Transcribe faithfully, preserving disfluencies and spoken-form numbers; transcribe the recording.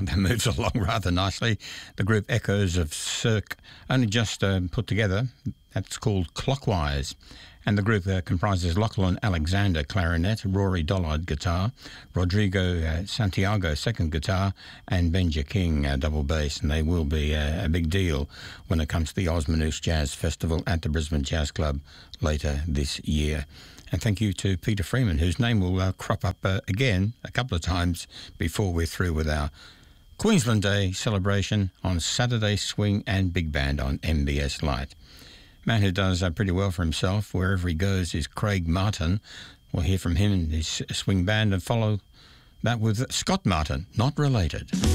that moves along rather nicely. The group Echoes of Cirque, only just uh, put together. That's called Clockwise. And the group uh, comprises Lachlan Alexander, clarinet, Rory Dollard, guitar, Rodrigo uh, Santiago, second guitar, and Benja King, uh, double bass. And they will be uh, a big deal when it comes to the Osmanous Jazz Festival at the Brisbane Jazz Club later this year. And thank you to Peter Freeman, whose name will uh, crop up uh, again a couple of times before we're through with our Queensland Day celebration on Saturday Swing and Big Band on M B S Lite. Man who does uh, pretty well for himself wherever he goes is Craig Martin. We'll hear from him and his swing band and follow that with Scott Martin, not related.